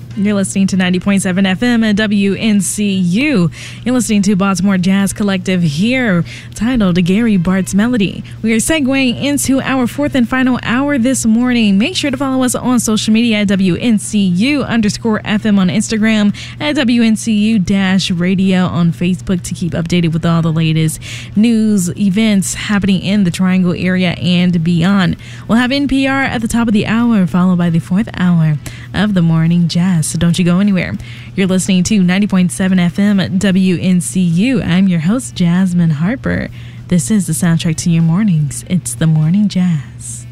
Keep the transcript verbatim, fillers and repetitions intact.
You're listening to ninety point seven F M at W N C U. You're listening to Baltimore Jazz Collective here, titled Gary Bart's Melody. We are segueing into our fourth and final hour this morning. Make sure to follow us on social media at W N C U underscore F M on Instagram, at W N C U dash radio on Facebook to keep updated with all the latest news, events happening in the Triangle area and beyond. We'll have N P R at the top of the hour, followed by the fourth hour of the morning jazz. So don't you go anywhere. You're listening to ninety point seven F M at W N C U. I'm your host, Jasmine Harper. This is the soundtrack to your mornings. It's the Morning Jazz.